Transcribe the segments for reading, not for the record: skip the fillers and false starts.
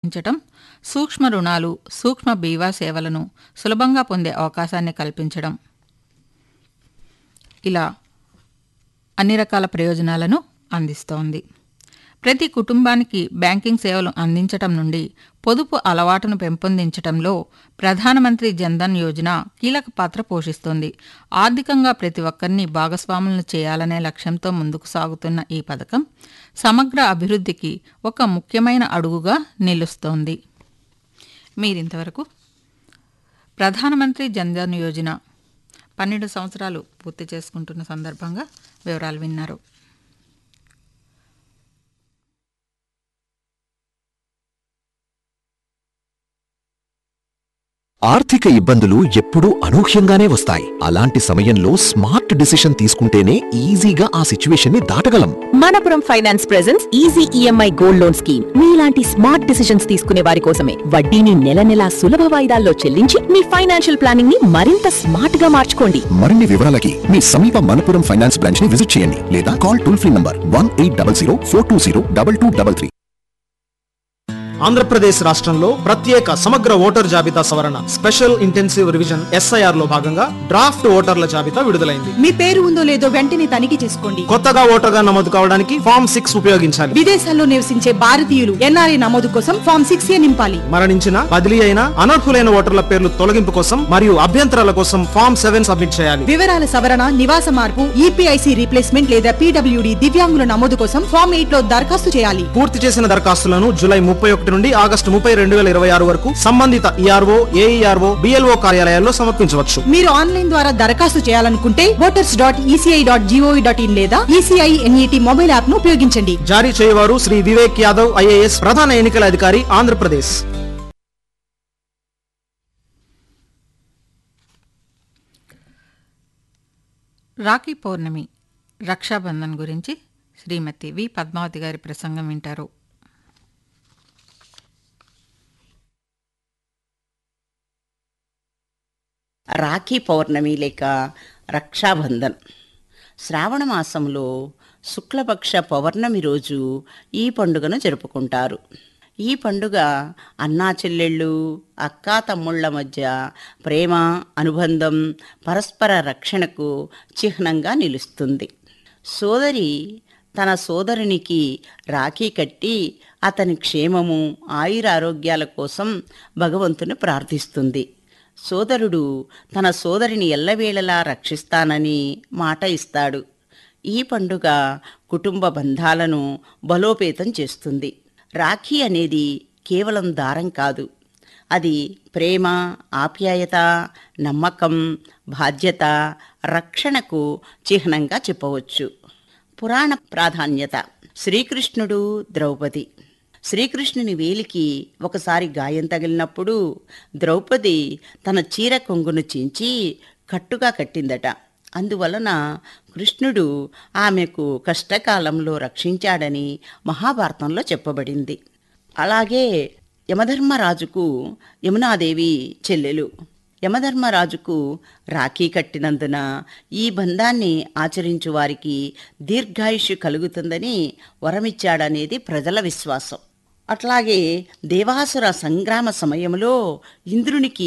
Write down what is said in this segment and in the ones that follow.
తగ్గించటం, సూక్ష్మ రుణాలు, సూక్ష్మ బీమా సేవలను సులభంగా పొందే అవకాశాన్ని కల్పించడం, ఇలా అన్ని రకాల ప్రయోజనాలను అందిస్తోంది. ప్రతి కుటుంబానికి బ్యాంకింగ్ సేవలు అందించటం నుండి పొదుపు అలవాటును పెంపొందించటంలో ప్రధానమంత్రి జన్ధన్ యోజన కీలక పాత్ర పోషిస్తోంది. ఆర్థికంగా ప్రతి ఒక్కరిని భాగస్వాములను చేయాలనే లక్ష్యంతో ముందుకు సాగుతున్న ఈ పథకం సమగ్ర అభివృద్ధికి ఒక ముఖ్యమైన అడుగుగా నిలుస్తోంది. మీరింతవరకు ప్రధానమంత్రి జన్ధన్ యోజన 12 సంవత్సరాలు పూర్తి చేసుకుంటున్న సందర్భంగా వివరాలు విన్నారు. ఆర్థిక ఇబ్బందులు ఎప్పుడూ అనూహ్యంగానే వస్తాయి. అలాంటి సమయంలో స్మార్ట్ డిసిషన్ తీసుకుంటేనే ఈజీగా ఆ సిచ్యువేషన్ ని దాటగలం. Manappuram finance presents easy EMI gold loan scheme. మీలాంటి స్మార్ట్ డిసిషన్స్ తీసుకునే వారి కోసమే. వడ్డీని నెల నెలా సులభ వాయిదాల్లో చెల్లించి మీ ఫైనాన్షియల్ ప్లానింగ్ ని మరింత స్మార్ట్ గా మార్చుకోండి. మరిన్ని వివరాలకి మీ సమీప మనపురం ఫైనాన్స్ బ్రాంచ్ ని విజిట్ చేయండి లేదా call toll free number 1800 420 2233. Andhra Pradesh రాష్ట్రంలో ప్రత్యేక సమగ్ర ఓటర్ జాబితా సవరణ స్పెషల్ ఇంటెన్సివ్ రివిజన్ SIR లో భాగంగా డ్రాఫ్ట్ ఓటర్ల జాబితా విడుదలైంది. మీ పేరు ఉందో లేదో వెంటనే తనిఖీ చేసుకోండి. కొత్తగా ఓటర్గా నమోదు కావడానికి ఫామ్ 6 ఉపయోగించాలి. విదేశాల్లో నివసించే భారతీయులు NRI నమోదు కోసం ఫామ్ 6A నింపాలి. మరణించిన, బదిలీ అయిన, అనర్హులైన ఓటర్ల పేర్లు తొలగింపు కోసం మరియు అభ్యంతరాల కోసం ఫామ్ 7 సబ్మిట్ చేయాలి. వివరాల సవరణ, నివాస మార్పు, EPIC రీప్లేస్మెంట్ లేదా PWD దివ్యాంగుల నమోదు కోసం ఫామ్ 8 లో దరఖాస్తు చేయాలి. పూర్తి చేసిన దరఖాస్తులను జూలై 31 నుండి ఆగస్టు 30, 2026 వరకు సంబంధిత ERO, AERO, BLO కార్యాలయాల్లో సమర్పించవచ్చు. మీరు ఆన్లైన్ ద్వారా దరఖాస్తు చేయాలనుకుంటే voters.eci.gov.in లేదా ECI NET మొబైల్ యాప్ ను ఉపయోగించండి. జారీ చేయవారు శ్రీ వివేక్ యాదవ్ IAS, ప్రధాన ఎన్నికల అధికారి, ఆంధ్రప్రదేశ్. రాఖీ పౌర్ణమి, రక్షాబంధన్ గురించి శ్రీమతి వి పద్మావతి గారి ప్రసంగం వింటారు. రాఖీ పౌర్ణమి లేక రక్షాబంధన్ శ్రావణ మాసంలో శుక్లపక్ష పౌర్ణమి రోజు ఈ పండుగను జరుపుకుంటారు. ఈ పండుగ అన్నా చెల్లెళ్ళు, అక్కా తమ్ముళ్ల మధ్య ప్రేమ, అనుబంధం, పరస్పర రక్షణకు చిహ్నంగా నిలుస్తుంది. సోదరి తన సోదరునికి రాఖీ కట్టి అతని క్షేమము, ఆయురారోగ్యాల కోసం భగవంతుని ప్రార్థిస్తుంది. సోదరుడు తన సోదరిని ఎల్లవేళలా రక్షిస్తానని మాట ఇస్తాడు. ఈ పండుగ కుటుంబ బంధాలను బలోపేతం చేస్తుంది. రాఖీ అనేది కేవలం దారం కాదు, అది ప్రేమ, ఆప్యాయత, నమ్మకం, బాధ్యత, రక్షణకు చిహ్నంగా చెప్పవచ్చు. పురాణ ప్రాధాన్యత. శ్రీకృష్ణుడు, ద్రౌపది. శ్రీకృష్ణుని వేలికి ఒకసారి గాయం తగిలినప్పుడు ద్రౌపది తన చీర కొంగును చించి కట్టుగా కట్టిందట. అందువలన కృష్ణుడు ఆమెకు కష్టకాలంలో రక్షించాడని మహాభారతంలో చెప్పబడింది. అలాగే యమధర్మరాజుకు యమునాదేవి చెల్లెలు. యమధర్మరాజుకు రాఖీ కట్టినందున ఈ బంధాన్ని ఆచరించు వారికి దీర్ఘాయుష్యు కలుగుతుందని వరమిచ్చాడనేది ప్రజల విశ్వాసం. అట్లాగే దేవాసుర సంగ్రామ సమయంలో ఇంద్రునికి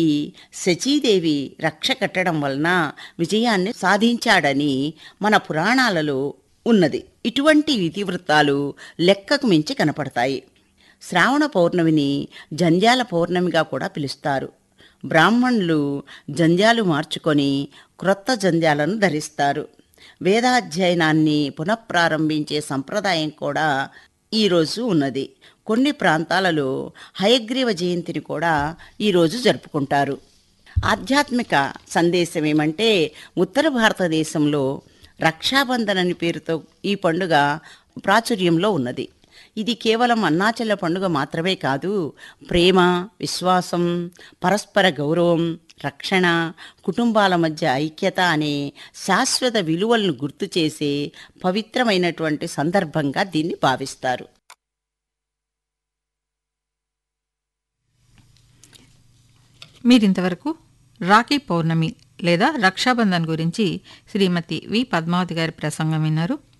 శచీదేవి రక్ష కట్టడం వలన విజయాన్ని సాధించాడని మన పురాణాలలో ఉన్నది. ఇటువంటి ఇతివృత్తాలు లెక్కకు మించి కనపడతాయి. శ్రావణ పౌర్ణమిని జంధ్యాల పౌర్ణమిగా కూడా పిలుస్తారు. బ్రాహ్మణులు జంధ్యాలు మార్చుకొని క్రొత్త జంధ్యాలను ధరిస్తారు. వేదాధ్యయనాన్ని పునఃప్రారంభించే సంప్రదాయం కూడా ఈరోజు ఉన్నది. కొన్ని ప్రాంతాలలో హయగ్రీవ జయంతిని కూడా ఈరోజు జరుపుకుంటారు. ఆధ్యాత్మిక సందేశం ఏమంటే, ఉత్తర భారతదేశంలో రక్షాబంధన్ అనే పేరుతో ఈ పండుగ ప్రాచుర్యంలో ఉన్నది. ఇది కేవలం అన్నాచెల్ల పండుగ మాత్రమే కాదు, ప్రేమ, విశ్వాసం, పరస్పర గౌరవం, రక్షణ, కుటుంబాల మధ్య ఐక్యత అనే శాశ్వత విలువలను గుర్తు చేసే పవిత్రమైనటువంటి సందర్భంగా దీన్ని భావిస్తారు. మీరింతవరకు రాఖీ పౌర్ణమి లేదా రక్షాబంధన్ గురించి శ్రీమతి వి పద్మావతి గారి ప్రసంగం విన్నారు.